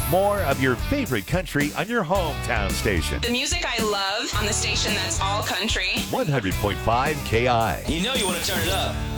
More of your favorite country on your hometown station. The music I love on the station that's all country. 100.5 KI. You know you want to turn it up.